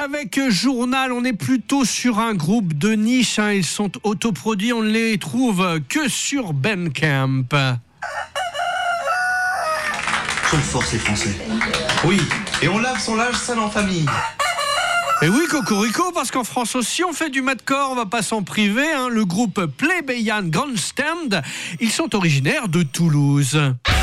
avec Journal, on est plutôt sur un groupe de niche. Ils sont autoproduits, on ne les trouve que sur Bandcamp. Sont forts ces Français. Oui, et on lave son linge sale en famille. Et oui, cocorico, parce qu'en France aussi, on fait du madcore, on va pas s'en priver. Le groupe Plebeian Grandstand, ils sont originaires de Toulouse.